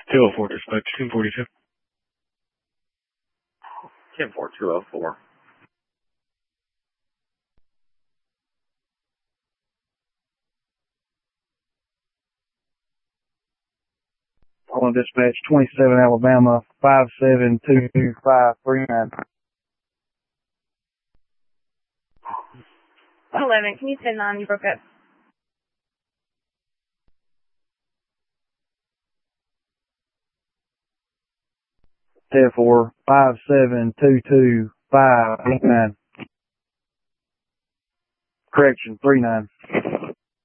204, dispatch 1042. 10-4, 204. On dispatch 27 Alabama 5722539. 11, can you send 9? You broke up. Therefore 5722589. Correction 39.